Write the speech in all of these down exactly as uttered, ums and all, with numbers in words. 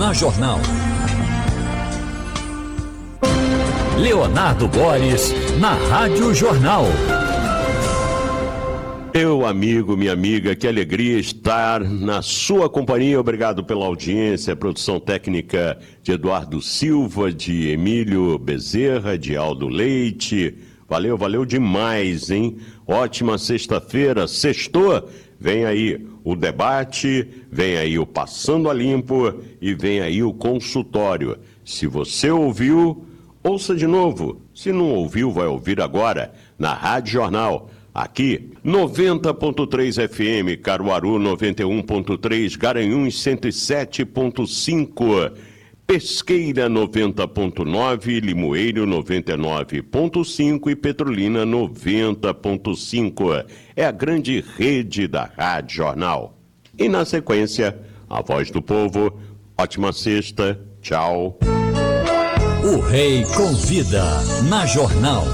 na Jornal. Leonardo Boris, na Rádio Jornal. Meu amigo, minha amiga, que alegria estar na sua companhia. Obrigado pela audiência, produção técnica de Eduardo Silva, de Emílio Bezerra, de Aldo Leite. Valeu, valeu demais, hein? Ótima sexta-feira, sextou. Vem aí o debate, vem aí o Passando a Limpo e vem aí o consultório. Se você ouviu, ouça de novo. Se não ouviu, vai ouvir agora na Rádio Jornal. Aqui, noventa ponto três F M, Caruaru noventa e um ponto três, Garanhuns cento e sete ponto cinco, Pesqueira noventa ponto nove, Limoeiro noventa e nove ponto cinco e Petrolina noventa ponto cinco. É a grande rede da Rádio Jornal. E na sequência, a Voz do Povo. Ótima sexta, tchau. O Rei convida na Jornal.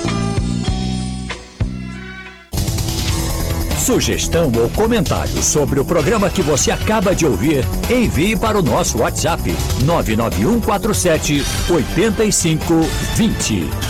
Sugestão ou comentário sobre o programa que você acaba de ouvir, envie para o nosso WhatsApp nove nove um quatro sete oito cinco dois zero.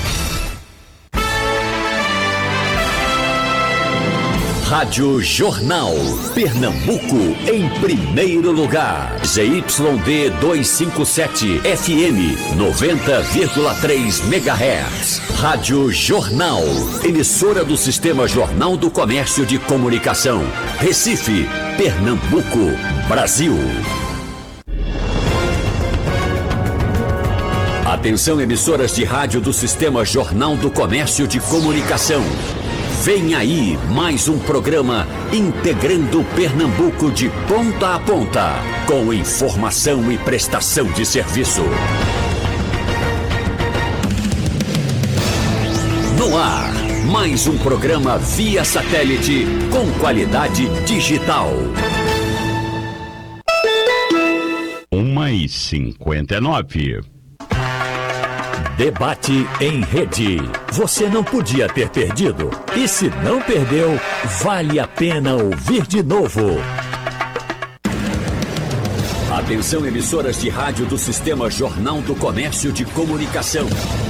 Rádio Jornal, Pernambuco em primeiro lugar. Z Y D duzentos e cinquenta e sete, F M noventa vírgula três megahertz. Rádio Jornal, emissora do Sistema Jornal do Comércio de Comunicação. Recife, Pernambuco, Brasil. Atenção, emissoras de rádio do Sistema Jornal do Comércio de Comunicação. Vem aí mais um programa integrando Pernambuco de ponta a ponta, com informação e prestação de serviço. No ar, mais um programa via satélite com qualidade digital. uma e cinquenta e nove. Debate em rede. Você não podia ter perdido. E se não perdeu, vale a pena ouvir de novo. Atenção, emissoras de rádio do Sistema Jornal do Comércio de Comunicação.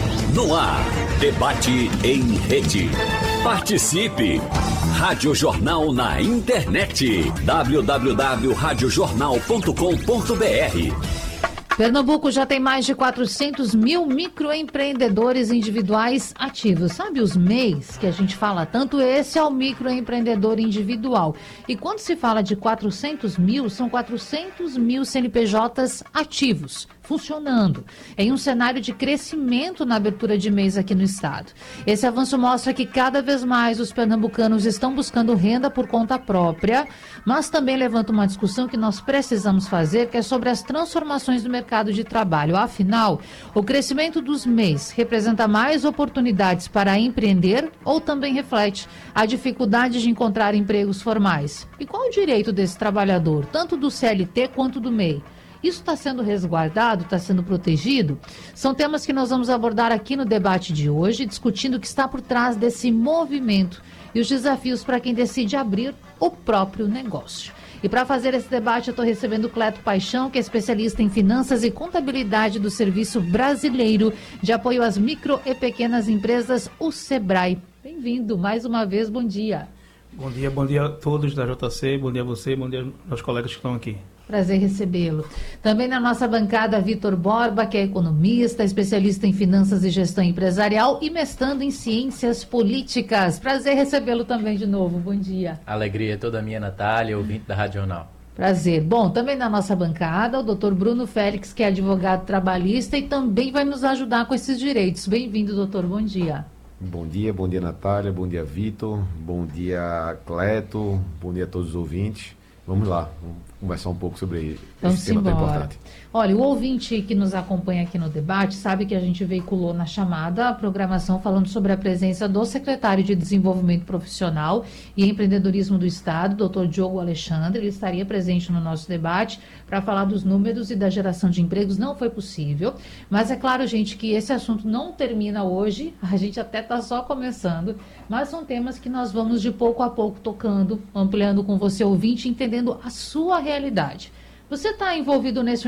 No ar, debate em rede. Participe! Rádio Jornal na internet. w w w ponto rádio jornal ponto com ponto b r. Pernambuco já tem mais de quatrocentos mil microempreendedores individuais ativos. Sabe os M E Is que a gente fala tanto? Esse é o microempreendedor individual. E quando se fala de quatrocentos mil, são quatrocentos mil C N P Js ativos, funcionando, em um cenário de crescimento na abertura de M E Is aqui no estado. Esse avanço mostra que cada vez mais os pernambucanos estão buscando renda por conta própria, mas também levanta uma discussão que nós precisamos fazer, que é sobre as transformações do mercado de trabalho. Afinal, o crescimento dos M E Is representa mais oportunidades para empreender ou também reflete a dificuldade de encontrar empregos formais? E qual o direito desse trabalhador, tanto do C L T quanto do M E I? Isso está sendo resguardado, está sendo protegido? São temas que nós vamos abordar aqui no debate de hoje, discutindo o que está por trás desse movimento e os desafios para quem decide abrir o próprio negócio. E para fazer esse debate, eu estou recebendo o Cleto Paixão, que é especialista em finanças e contabilidade do Serviço Brasileiro de Apoio às Micro e Pequenas Empresas, o SEBRAE. Bem-vindo mais uma vez, bom dia. Bom dia, bom dia a todos da J C, bom dia a você, bom dia aos colegas que estão aqui. Prazer recebê-lo. Também na nossa bancada, Vitor Borba, que é economista, especialista em finanças e gestão empresarial e mestrando em ciências políticas. Prazer recebê-lo também de novo. Bom dia. Alegria é toda minha, Natália, ouvinte da Rádio Jornal. Prazer. Bom, também na nossa bancada, o doutor Bruno Félix, que é advogado trabalhista e também vai nos ajudar com esses direitos. Bem-vindo, doutor. Bom dia. Bom dia, bom dia, Natália, bom dia, Vitor, bom dia, Cleto, bom dia a todos os ouvintes. Vamos lá, vamos conversar um pouco sobre Vamos esse tema embora. tão importante. Olha, o ouvinte que nos acompanha aqui no debate sabe que a gente veiculou na chamada a programação falando sobre a presença do secretário de Desenvolvimento Profissional e Empreendedorismo do Estado, doutor Diogo Alexandre. Ele estaria presente no nosso debate para falar dos números e da geração de empregos. Não foi possível, mas é claro, gente, que esse assunto não termina hoje, a gente até está só começando, mas são temas que nós vamos de pouco a pouco tocando, ampliando com você, ouvinte, entendendo a sua realidade. Você está envolvido nesse